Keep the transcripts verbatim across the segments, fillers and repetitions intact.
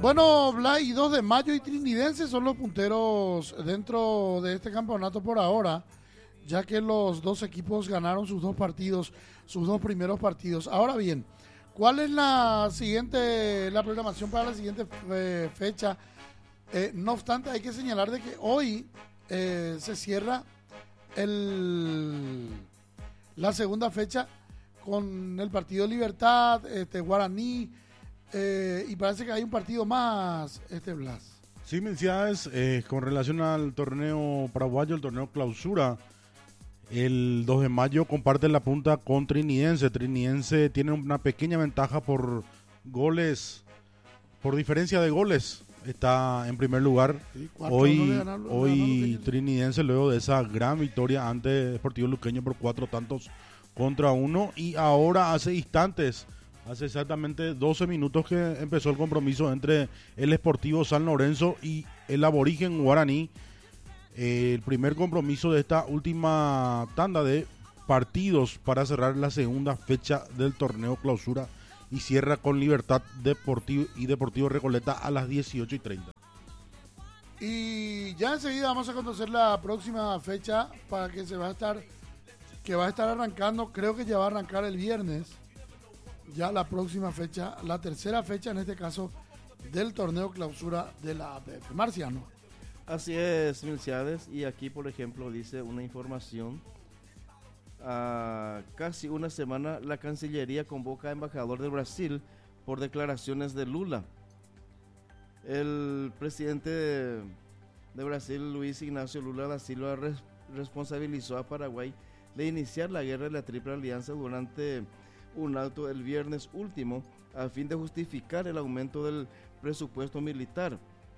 Bueno, Blay, dos de mayo y Trinidense son los punteros dentro de este campeonato por ahora, ya que los dos equipos ganaron sus dos partidos, sus dos primeros partidos. Ahora bien, ¿cuál es la siguiente, la programación para la siguiente eh, fecha? Eh, no obstante, hay que señalar de que hoy eh, se cierra el, la segunda fecha con el partido Libertad, este, Guaraní, eh, y parece que hay un partido más, este Blas. Sí, Menciades, eh, con relación al torneo paraguayo, el torneo clausura, el dos de mayo comparte la punta con Trinidense. Trinidense tiene una pequeña ventaja por goles, por diferencia de goles. Está en primer lugar. Sí, hoy ganar, hoy Trinidense, luego de esa gran victoria ante Deportivo Luqueño por cuatro tantos contra uno. Y ahora, hace instantes, hace exactamente doce minutos que empezó el compromiso entre el Sportivo San Lorenzo y el Aborigen Guaraní. Eh, el primer compromiso de esta última tanda de partidos para cerrar la segunda fecha del torneo clausura. Y cierra con Libertad Deportivo y Deportivo Recoleta a las dieciocho y treinta. Y ya enseguida vamos a conocer la próxima fecha para que se va a estar, que va a estar arrancando, creo que ya va a arrancar el viernes, ya la próxima fecha, la tercera fecha en este caso del torneo clausura de la A P F. Marciano. Así es, Milciades, y aquí por ejemplo dice una información. A casi una semana, la Cancillería convoca a embajador de Brasil por declaraciones de Lula. El presidente de, de Brasil, Luis Ignacio Lula da Silva, res, responsabilizó a Paraguay de iniciar la guerra de la Triple Alianza durante un acto el viernes último, a fin de justificar el aumento del presupuesto militar.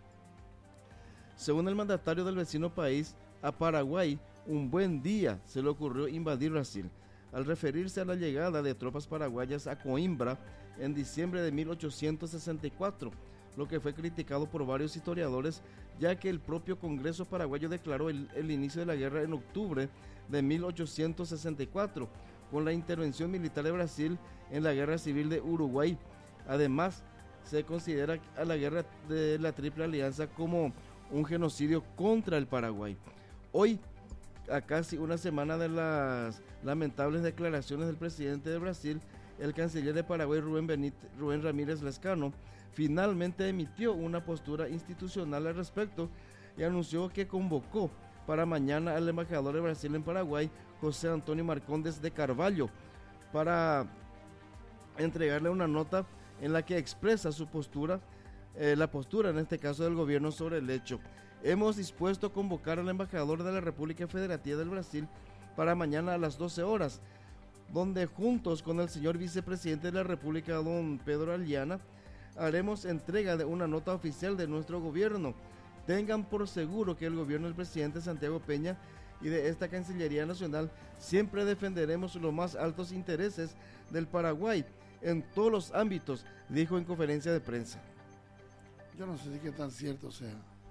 Según el mandatario del vecino país, a Paraguay un buen día se le ocurrió invadir Brasil, al referirse a la llegada de tropas paraguayas a Coimbra en diciembre de mil ochocientos sesenta y cuatro, lo que fue criticado por varios historiadores, ya que el propio Congreso paraguayo declaró el, el inicio de la guerra en octubre de mil ochocientos sesenta y cuatro, con la intervención militar de Brasil en la Guerra Civil de Uruguay. Además, se considera a la guerra de la Triple Alianza como un genocidio contra el Paraguay. Hoy, a casi una semana de las lamentables declaraciones del presidente de Brasil, el canciller de Paraguay, Rubén, Benítez, Rubén Ramírez Lescano, finalmente emitió una postura institucional al respecto y anunció que convocó para mañana al embajador de Brasil en Paraguay, José Antonio Marcondes de Carvalho, para entregarle una nota en la que expresa su postura, eh, la postura en este caso del gobierno sobre el hecho. Hemos dispuesto a convocar al embajador de la República Federativa del Brasil para mañana a las doce horas, donde juntos con el señor vicepresidente de la República, don Pedro Aliana, haremos entrega de una nota oficial de nuestro gobierno. Tengan por seguro que el gobierno del presidente Santiago Peña y de esta Cancillería Nacional siempre defenderemos los más altos intereses del Paraguay en todos los ámbitos, dijo en conferencia de prensa. Yo no sé si qué tan cierto sea.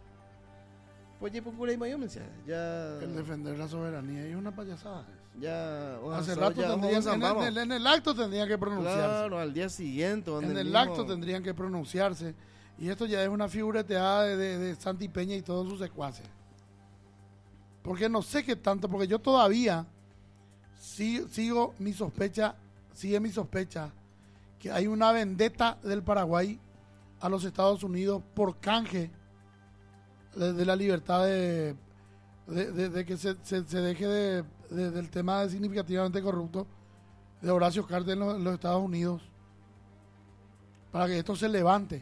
Pues ya por ahí me ya el defender la soberanía es una payasada. Ya hace rato ya, tendrían, en, el, en, el, en el acto tendrían que pronunciarse. Claro, al día siguiente. En el, el acto tendrían que pronunciarse. Y esto ya es una figureteada de, de, de Santi Peña y todos sus secuaces. Porque no sé qué tanto, porque yo todavía sigo, sigo mi sospecha, sigue mi sospecha que hay una vendetta del Paraguay a los Estados Unidos por canje de, de la libertad de, de, de, de que se, se, se deje de, de, del tema de significativamente corrupto de Horacio Cartes en los, en los Estados Unidos, para que esto se levante.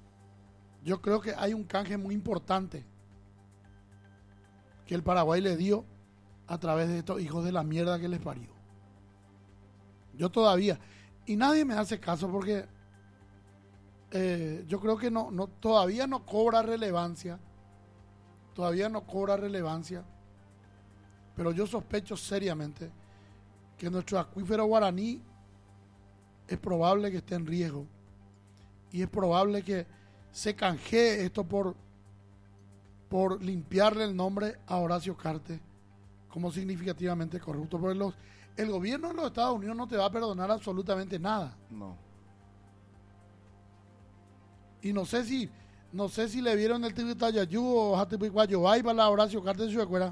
Yo creo que hay un canje muy importante que el Paraguay le dio a través de estos hijos de la mierda que les parió. Yo todavía, y nadie me hace caso porque eh, yo creo que no, no, todavía no cobra relevancia, todavía no cobra relevancia, pero yo sospecho seriamente que nuestro acuífero guaraní es probable que esté en riesgo y es probable que se canjee esto por por limpiarle el nombre a Horacio Cartes como significativamente corrupto. Porque los, el gobierno de los Estados Unidos no te va a perdonar absolutamente nada. No. Y no sé si, no sé si le vieron el Tibitayayú o Jatipicuayobay para la Horacio Cartes de su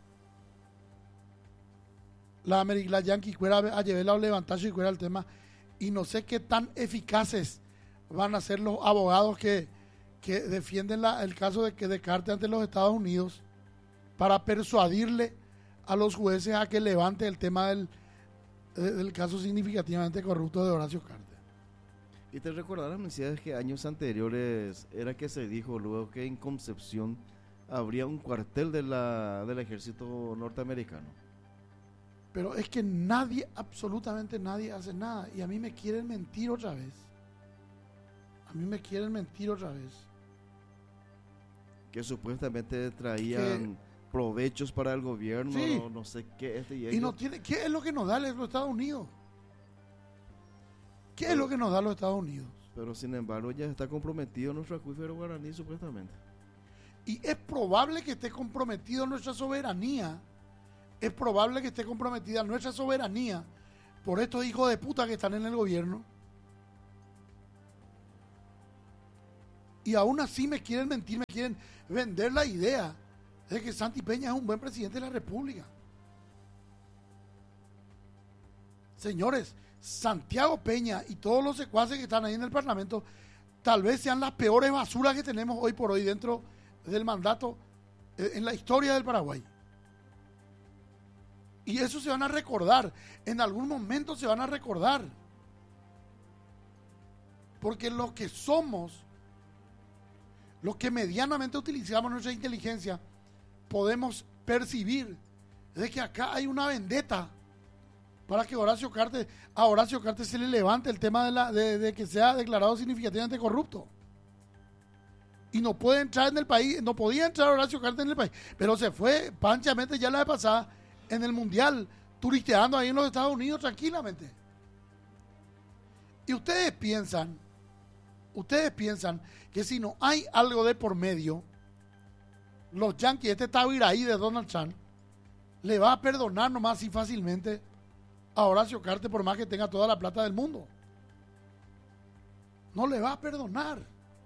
la América, la Yankee cuera a llevar a levantar y cuera el tema. Y no sé qué tan eficaces van a ser los abogados que, que defienden la, el caso de que Descartes ante los Estados Unidos para persuadirle a los jueces a que levante el tema del, del caso significativamente corrupto de Horacio Cartes. Y te recordarás, Mesías, que años anteriores era que se dijo luego que en Concepción habría un cuartel de la, del ejército norteamericano. Pero es que nadie, absolutamente nadie hace nada. Y a mí me quieren mentir otra vez. A mí me quieren mentir otra vez. Que supuestamente traían que, provechos para el gobierno, sí, no, no sé qué. Este y y no tiene, ¿qué es lo que nos da los Estados Unidos? ¿Qué es lo que nos da los Estados Unidos? Pero sin embargo ya está comprometido nuestro acuífero guaraní supuestamente. Y es probable que esté comprometido nuestra soberanía. Es probable que esté comprometida nuestra soberanía por estos hijos de puta que están en el gobierno. Y aún así me quieren mentir, me quieren vender la idea de que Santi Peña es un buen presidente de la República. Señores, Santiago Peña y todos los secuaces que están ahí en el Parlamento tal vez sean las peores basuras que tenemos hoy por hoy dentro del mandato eh, en la historia del Paraguay. Y eso se van a recordar, en algún momento se van a recordar. Porque los que somos, los que medianamente utilizamos nuestra inteligencia, podemos percibir de que acá hay una vendetta para que Horacio Cartes, a Horacio Cartes se le levante el tema de, la, de, de que sea declarado significativamente corrupto. Y no puede entrar en el país, no podía entrar Horacio Cartes en el país, pero se fue panchamente ya la vez pasada en el Mundial, turisteando ahí en los Estados Unidos tranquilamente. Y ustedes piensan, ustedes piensan que si no hay algo de por medio, los Yankees, este Tabiraí de Donald Trump, le va a perdonar nomás así fácilmente a Horacio Cartes por más que tenga toda la plata del mundo. No le va a perdonar.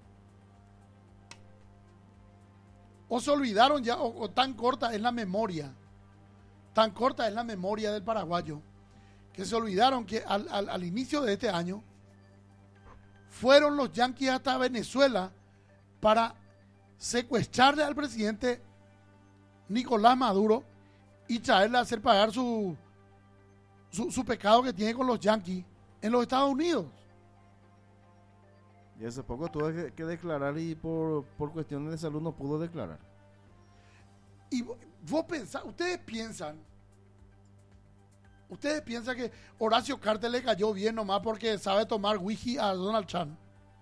O se olvidaron ya, o, o tan corta es la memoria, tan corta es la memoria del paraguayo, que se olvidaron que al, al, al inicio de este año fueron los Yankees hasta Venezuela para secuestrarle al presidente Nicolás Maduro y traerle a hacer pagar su, su, su pecado que tiene con los Yankees en los Estados Unidos. Y hace poco tuvo que, que declarar y por, por cuestiones de salud no pudo declarar. Y vos pensás, ustedes piensan, ustedes piensan que Horacio Cartes le cayó bien nomás porque sabe tomar whisky a Donald Trump.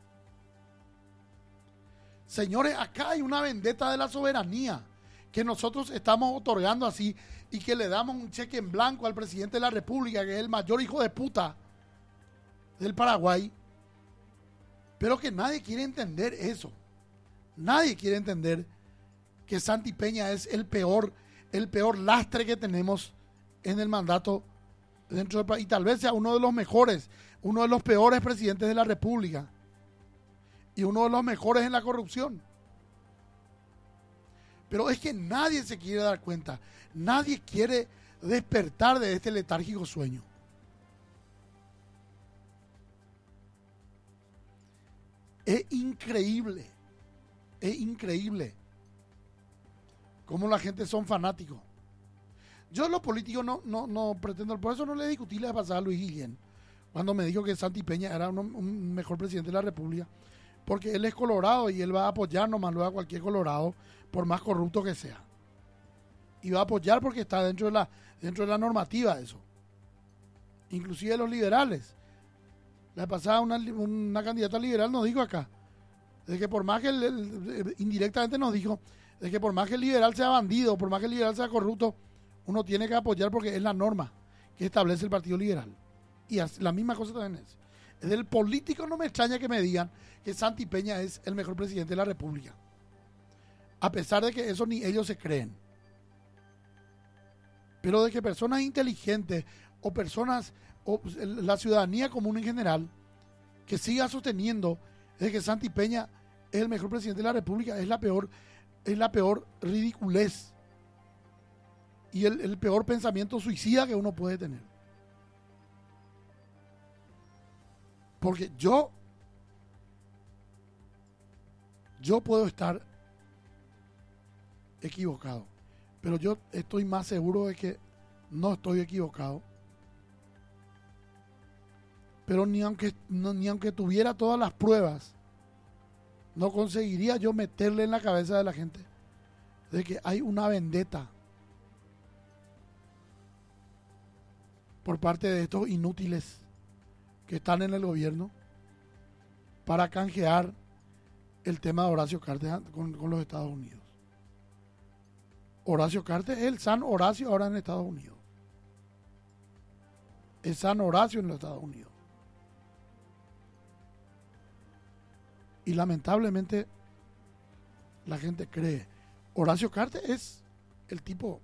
Señores, acá hay una vendetta de la soberanía que nosotros estamos otorgando así y que le damos un cheque en blanco al presidente de la República, que es el mayor hijo de puta del Paraguay. Pero que nadie quiere entender eso. Nadie quiere entender que Santi Peña es el peor, el peor lastre que tenemos en el mandato dentro del país. Y tal vez sea uno de los mejores, uno de los peores presidentes de la República. Y uno de los mejores en la corrupción. Pero es que nadie se quiere dar cuenta. Nadie quiere despertar de este letárgico sueño. Es increíble, es increíble cómo la gente son fanáticos. Yo en lo político no, no, no pretendo, por eso no le discutí la pasada a Luis Guillén, cuando me dijo que Santi Peña era un, un mejor presidente de la República, porque él es colorado y él va a apoyar nomás luego a cualquier colorado, por más corrupto que sea. Y va a apoyar porque está dentro de la, dentro de la normativa de eso. Inclusive los liberales. La pasada una, una candidata liberal nos dijo acá, de que por más que el, el, indirectamente nos dijo, de que por más que el liberal sea bandido, por más que el liberal sea corrupto, uno tiene que apoyar porque es la norma que establece el Partido Liberal. Y así, la misma cosa también es. Es del político, no me extraña que me digan que Santi Peña es el mejor presidente de la República. A pesar de que eso ni ellos se creen. Pero de que personas inteligentes o personas, o la ciudadanía común en general, que siga sosteniendo es que Santi Peña es el mejor presidente de la República, es la peor, es la peor ridiculez y el, el peor pensamiento suicida que uno puede tener. Porque yo, yo puedo estar equivocado, pero yo estoy más seguro de que no estoy equivocado. Pero ni aunque, no, ni aunque tuviera todas las pruebas, no conseguiría yo meterle en la cabeza de la gente de que hay una vendetta por parte de estos inútiles que están en el gobierno para canjear el tema de Horacio Cartes con, con los Estados Unidos. Horacio Cartes es el San Horacio ahora en Estados Unidos. Es San Horacio en los Estados Unidos. Y lamentablemente la gente cree. Horacio Cartes es el tipo,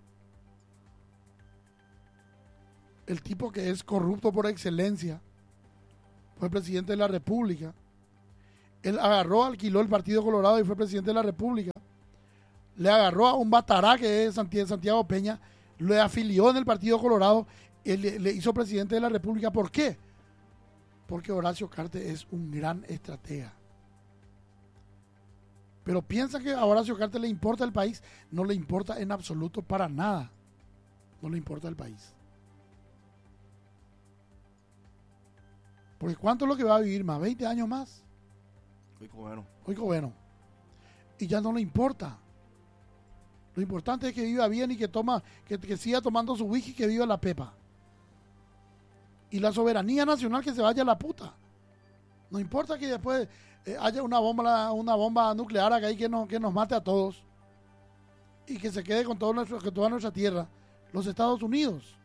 el tipo que es corrupto por excelencia. Fue presidente de la República. Él agarró, alquiló el Partido Colorado y fue presidente de la República. Le agarró a un batará que es Santiago Peña, le afilió en el Partido Colorado, él le, le hizo presidente de la República. ¿Por qué? Porque Horacio Cartes es un gran estratega. Pero piensa que a Horacio Cartes le importa el país. No le importa en absoluto, para nada. No le importa el país. Porque ¿cuánto es lo que va a vivir más? ¿veinte años más? Hoy bueno. Hoy bueno. Y ya no le importa. Lo importante es que viva bien y que toma, que, que siga tomando su whisky, que viva la pepa. Y la soberanía nacional, que se vaya a la puta. No importa que después eh, haya una bomba, una bomba nuclear acá y que, no, que nos mate a todos. Y que se quede con, todo nuestro, con toda nuestra tierra. Los Estados Unidos.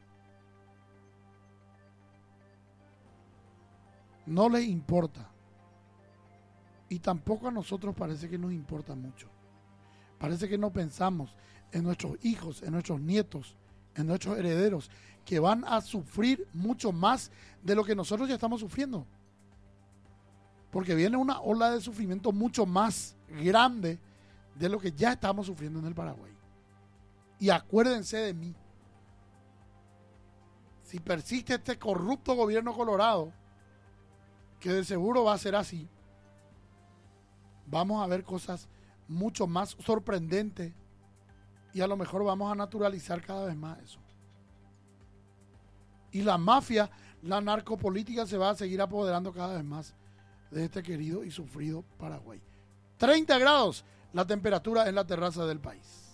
No les importa. Y tampoco a nosotros parece que nos importa mucho. Parece que no pensamos en nuestros hijos, en nuestros nietos, en nuestros herederos, que van a sufrir mucho más de lo que nosotros ya estamos sufriendo. Porque viene una ola de sufrimiento mucho más grande de lo que ya estamos sufriendo en el Paraguay. Y acuérdense de mí. Si persiste este corrupto gobierno colorado, que de seguro va a ser así, vamos a ver cosas mucho más sorprendentes y a lo mejor vamos a naturalizar cada vez más eso. Y la mafia, la narcopolítica se va a seguir apoderando cada vez más de este querido y sufrido Paraguay. treinta grados la temperatura en la terraza del país.